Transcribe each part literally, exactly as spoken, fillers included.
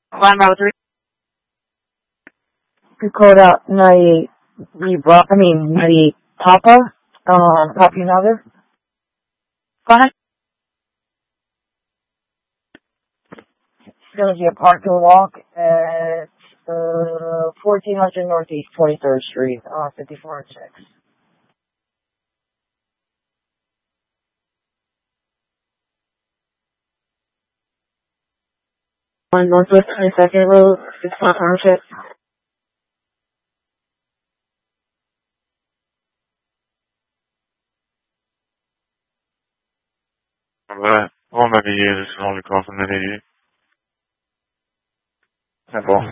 Line Bravo three. Dakota ninety, I mean, ninety Papa, um, copy another. Go ahead. It's going to be a parking walk at uh, fourteen hundred Northeast twenty-third Street, uh, fifty-four and six. On Northwest twenty-second Road, fifty-five hundred six. Alright, one maybe years, this can only come from an idiot. Simple.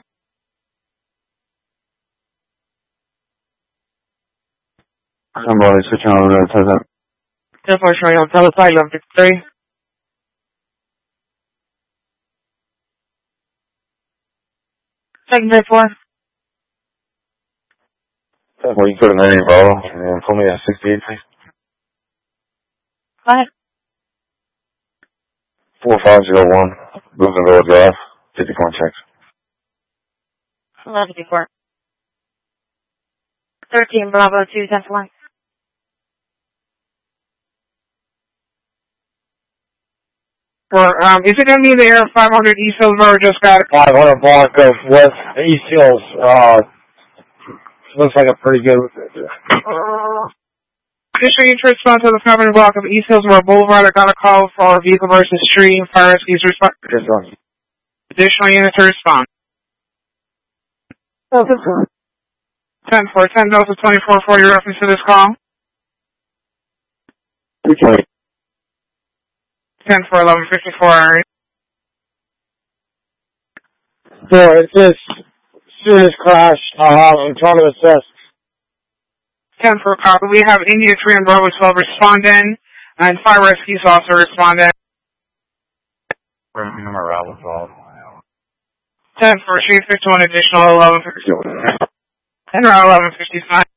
Somebody switching on the present. ten four showing on Telesite eleven fifty-three. Second day four. Well, you put a name, bro, and pull me at sixty-eight, please. Go ahead. four five zero one, Moving Road Drive, fifty-four checks. eleven fifty-four. thirteen Bravo two, ten four. For, um, is it going to be the Air five hundred East Hillsborough just got five hundred block of West East Hills, uh, looks like a pretty good. Additional interest response to the five hundred block of East Hillsborough Boulevard. I got a call for vehicle versus stream. Fire rescues respond. Additional units to respond. Oh, this one. ten four, ten Delta twenty-four forty reference to this call. Okay. ten four, eleven fifty-four. So it's this serious crash, uh, I'm trying to assess. ten four copy. We have India three and Bravo twelve responding, and fire rescues also responding. Number Bravo twelve. ten four, three fifty-one additional eleven fifty-one. And around eleven fifty-five.